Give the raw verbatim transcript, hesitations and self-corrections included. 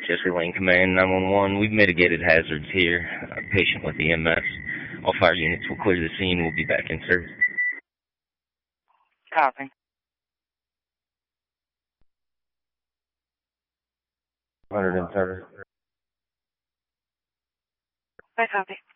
Chester Lane Command, nine one one. We've mitigated hazards here. A patient with E M S. All fire units will clear the scene. We'll be back in service. Copy. one hundred in service. I copy.